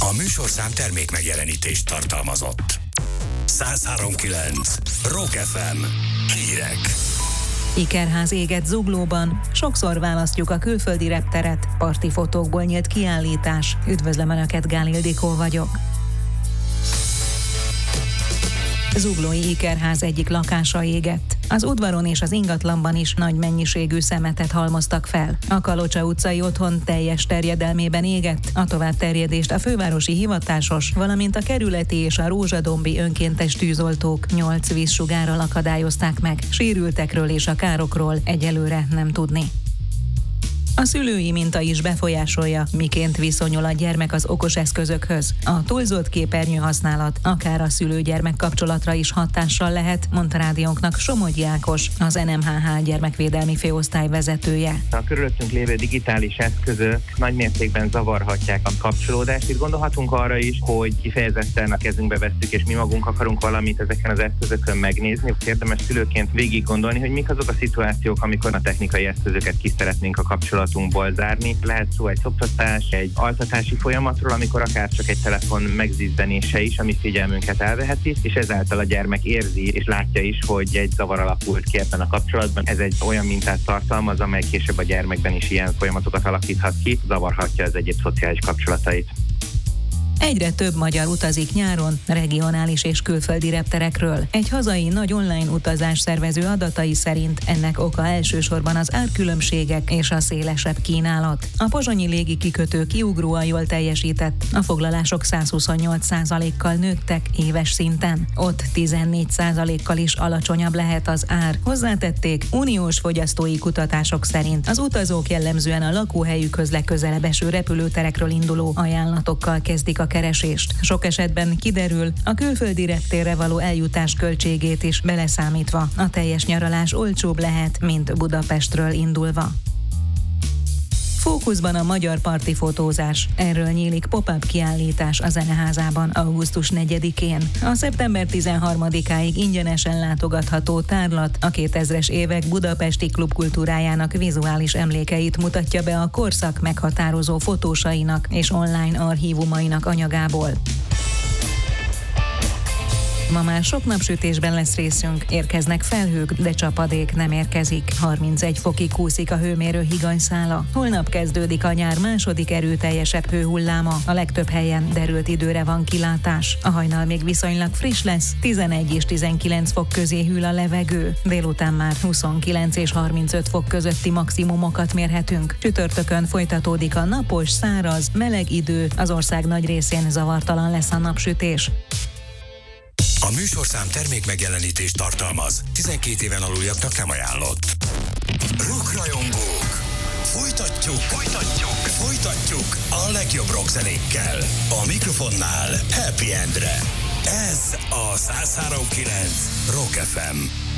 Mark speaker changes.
Speaker 1: A műsorszám termék megjelenítést tartalmazott. 103.9 Rock FM. Hírek.
Speaker 2: Ikerház éget Zuglóban. Sokszor választjuk a külföldi repteret. Parti fotókból nyílt kiállítás. Üdvözlöm Önöket, Gál Ildikó vagyok. Zuglói Ikerház egyik lakása égett. Az udvaron és az ingatlanban is nagy mennyiségű szemetet halmoztak fel. A Kalocsa utcai otthon teljes terjedelmében égett. A továbbterjedést a fővárosi hivatásos, valamint a kerületi és a rózsadombi önkéntes tűzoltók 8 vízsugárral akadályozták meg. Sérültekről és a károkról egyelőre nem tudni. A szülői minta is befolyásolja, miként viszonyul a gyermek az okos eszközökhöz. A túlzott képernyő használat akár a szülő-gyermek kapcsolatra is hatással lehet, mondta rádiónknak Somogyi Ákos, az NMHH gyermekvédelmi főosztály vezetője.
Speaker 3: A körülöttünk lévő digitális eszközök nagy mértékben zavarhatják a kapcsolódást. Itt gondolhatunk arra is, hogy kifejezetten a kezünkbe vesszük, és mi magunk akarunk valamit ezeken az eszközökön megnézni. Érdemes szülőként végig gondolni, hogy mik azok a szituációk, amikor a technikai eszközöket ki szeretnénk a kapcsolatunkból zárni. Lehet szó egy szoptatás, egy altatási folyamatról, amikor akár csak egy telefon megzizdenése is, ami figyelmünket elveheti, és ezáltal a gyermek érzi és látja is, hogy egy zavar alakult ki ebben a kapcsolatban. Ez egy olyan mintát tartalmaz, amely később a gyermekben is ilyen folyamatokat alakíthat ki, zavarhatja az egyéb szociális kapcsolatait.
Speaker 2: Egyre több magyar utazik nyáron, regionális és külföldi repterekről. Egy hazai nagy online utazás szervező adatai szerint ennek oka elsősorban az árkülönbségek és a szélesebb kínálat. A pozsonyi légi kikötő kiugróan jól teljesített, a foglalások 128%-kal nőttek éves szinten. Ott 14%-kal is alacsonyabb lehet az ár. Hozzátették, uniós fogyasztói kutatások szerint az utazók jellemzően a lakóhelyükhöz legközelebb eső repülőterekről induló ajánlatokkal kezdik a keresést. Sok esetben kiderül, a külföldi reptérre való eljutás költségét is beleszámítva. A teljes nyaralás olcsóbb lehet, mint Budapestről indulva. Fókuszban a magyar parti fotózás. Erről nyílik pop-up kiállítás a Zeneházában augusztus 4-én. A szeptember 13-áig ingyenesen látogatható tárlat a 2000-es évek budapesti klubkultúrájának vizuális emlékeit mutatja be a korszak meghatározó fotósainak és online archívumainak anyagából. Ma már sok napsütésben lesz részünk, érkeznek felhők, de csapadék nem érkezik. 31 fokig kúszik a hőmérő higanyszála. Holnap kezdődik a nyár második erőteljesebb hőhulláma. A legtöbb helyen derült időre van kilátás. A hajnal még viszonylag friss lesz, 11 és 19 fok közé hűl a levegő. Délután már 29 és 35 fok közötti maximumokat mérhetünk. Csütörtökön folytatódik a napos, száraz, meleg idő, az ország nagy részén zavartalan lesz a napsütés.
Speaker 1: A műsorszám termék megjelenítést tartalmaz. 12 éven aluljaknak nem ajánlott. Rockrajongók! Folytatjuk a legjobb rockzenékkel. A mikrofonnál Happy Endre. Ez a 103.9 Rock FM.